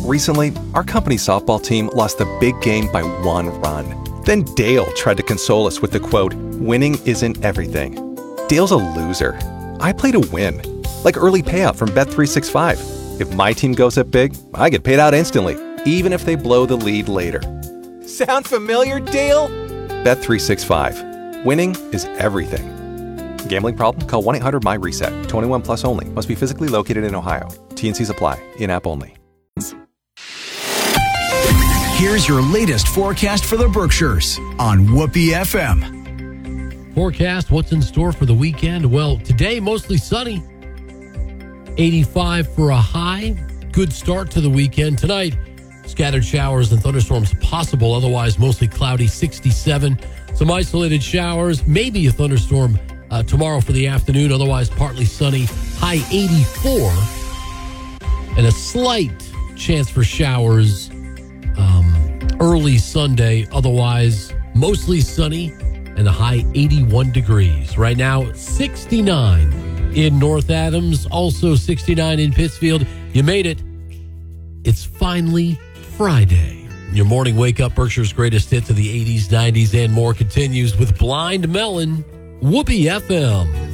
Recently, our company softball team lost the big game by 1 run. Then Dale tried to console us with the quote, "Winning isn't everything." Dale's a loser. I play to win. Like early payout from Bet365. If my team goes up big, I get paid out instantly, even if they blow the lead later. Sound familiar, Dale? Bet365. Winning is everything. Gambling problem? Call 1-800-MY-RESET. 21 plus only. Must be physically located in Ohio. T&Cs apply. In-app only. Here's your latest forecast for the Berkshires on Whoopee FM. Forecast, what's in store for the weekend? Well, today, mostly sunny. 85 for a high. Good start to the weekend. Tonight, scattered showers and thunderstorms possible. Otherwise, mostly cloudy, 67. Some isolated showers, maybe a thunderstorm tomorrow for the afternoon. Otherwise, partly sunny, high 84. And a slight chance for showers early Sunday. Otherwise, mostly sunny and a high 81 degrees. Right now, 69 in North Adams, also 69 in Pittsfield. You made it. It's finally Friday. Your morning wake-up Berkshire's greatest hits of the 80s, 90s, and more continues with Blind Melon, Whoopee FM.